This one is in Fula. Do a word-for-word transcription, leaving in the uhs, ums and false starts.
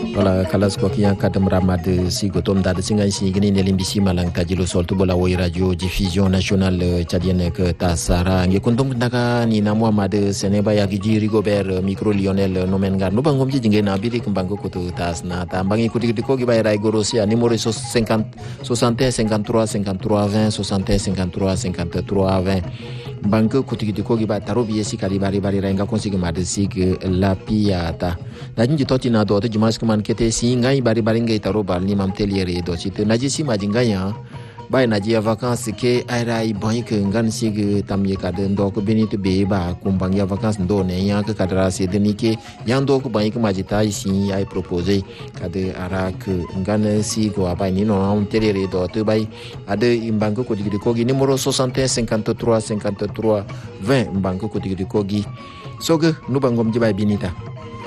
wala kalas ko kiyan kadam ramad si gotom da singa si gini ne limbisi malang tajilo soltu bola wo radio diffusion nationale tchadienne ke tasara ngi kuntum ndaka ni na Muhammad Seneba ya giji Rigobert micro Lionel nomengar no bangom ji jinge na bili kumbango kutu tas na tambangi kuti ko gi bayra gorosia numéro cinquante soixante cinquante-trois cinquante-trois vingt soixante cinquante-trois cinquante-trois vingt banque kutikiti ko giba tarobi yesi kali bari bari renga konsigi madesig la piata najinji toti na do to jimas kuman kete si ngai bari bari ngai taroba ni mamteliere do chite najisi majinga ya bay naji ya vacances ke airai boy ke ngan sig tamye kade ndo ko benite be ba kumbang ya vacances ndo ne ya ke kadra se denike yang do ko bay ke majita isi ai propose kade arak ngan si ko abay ni no mamteliere do to bay ade imbango ko digi ko gi numéro soixante cinquante-trois cinquante-trois vingt mbango ko digi ko gi soge nu bangom jibay binita